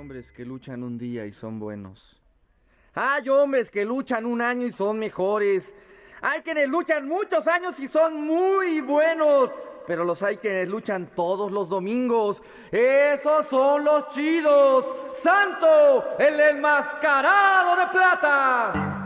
hombres que luchan un día y son buenos. Hay hombres que luchan un año y son mejores. Hay quienes luchan muchos años y son muy buenos. Pero los hay quienes luchan todos los domingos. Esos son los chidos. ¡Santo, el enmascarado de plata!